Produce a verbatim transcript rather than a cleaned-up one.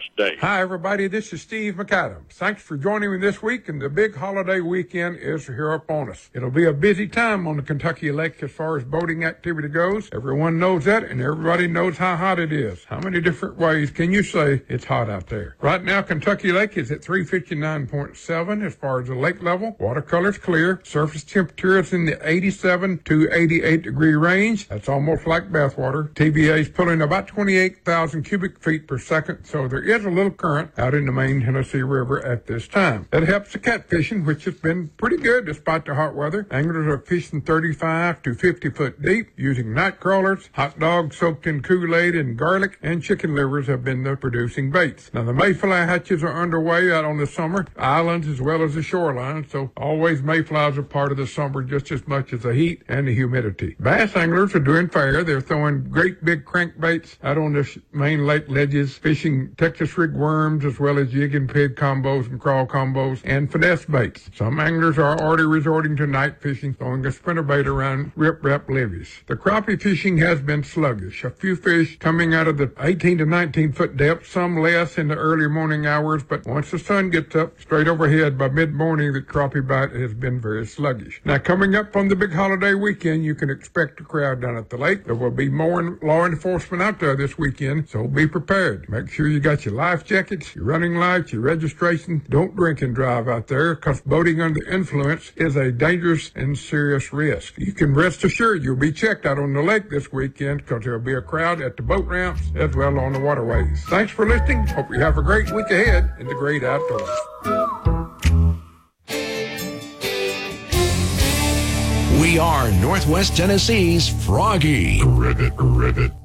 day. Hi, everybody. This is Steve McAdams. Thanks for joining me this week, and the big holiday weekend is here upon us. It'll be a busy time on the Kentucky Lake as far as boating activity goes. Everyone knows that, and everybody knows how hot it is. How many different ways can you say it's hot out there? Right now, Kentucky Lake is at three fifty-nine point seven as far as the lake level. Watercolor's clear. Surface temperature is in the eighty-seven to eighty-eight degree range. That's almost like bathwater. T V A's pulling about twenty-eight thousand cubic feet per second, so there is a little current out in the main Tennessee River at this time. That helps the catfishing, which has been pretty good despite the hot weather. Anglers are fishing thirty-five to fifty foot deep using night crawlers. Hot dogs soaked in Kool-Aid and garlic and chicken livers have been the producing baits. Now the mayfly hatches are underway out on the summer islands as well as the shoreline, so always mayflies are part of the summer just as much as the heat and the humidity. Bass anglers are doing fair. They're throwing great big crankbaits out on the main lake ledges, fishing Texas rig worms as well as jig and pig combos and crawl combos and finesse baits. Some anglers are already resorting to night fishing, throwing a spinnerbait around rip-rap levees. The crappie fishing has been sluggish. A few fish coming out of the eighteen to nineteen foot depth, some less in the early morning hours, but once the sun gets up straight overhead by mid-morning, the crappie bite has been very sluggish. Now coming up from the big holiday weekend, you can expect a crowd down at the lake. There will be more law enforcement out there this weekend, so be prepared. Make sure you got your life jackets, your running lights, your registration. Don't drink and drive out there, because boating under influence is a dangerous and serious risk. You can rest assured you'll be checked out on the lake this weekend, because there'll be a crowd at the boat ramps as well on the waterways. Thanks for listening. Hope you have a great week ahead in the great outdoors. We are Northwest Tennessee's Froggy. Rivet, rivet.